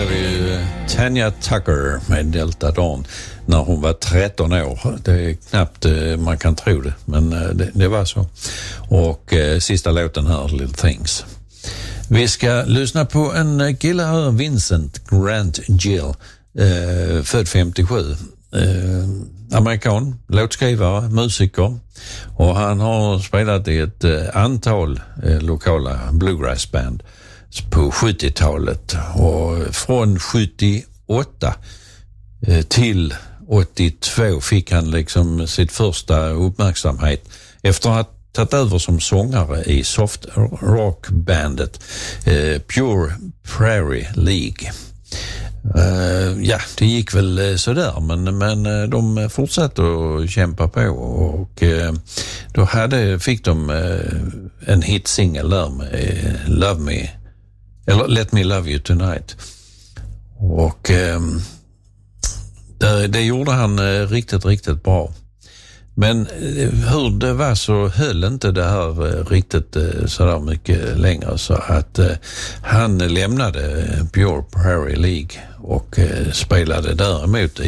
vi ju Tanya Tucker med Delta Dawn när hon var 13 år. Det är knappt man kan tro det, men det var så. Och sista låten här, Little Things. Vi ska lyssna på en kille här, Vincent Grant Gill, född 57. Amerikan, låtskrivare, musiker, och han har spelat i ett antal lokala bluegrassband på 70-talet, och från 78 till 82 fick han liksom sitt första uppmärksamhet efter att tagit över som sångare i soft rockbandet Pure Prairie League. Det gick väl sådär, men de fortsatte att kämpa på, och då fick de en hitsingel där med Love Me, eller Let Me Love You Tonight, och det gjorde han riktigt bra. Men hur det var så höll inte det här riktigt sådär mycket längre, så att han lämnade Pure Prairie League och spelade däremot